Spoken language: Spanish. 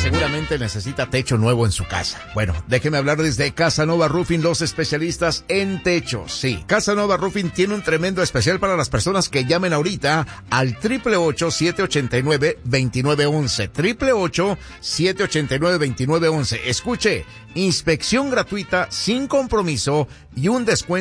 seguramente necesita techo nuevo en su casa. Bueno, déjeme hablarles de Casa Nova Roofing, los especialistas en techos. Sí, Casa Nova Roofing tiene un tremendo especial para las personas que llamen ahorita al 888-789-2911. 888-789-2911. Escuche, inspección gratuita sin compromiso y un descuento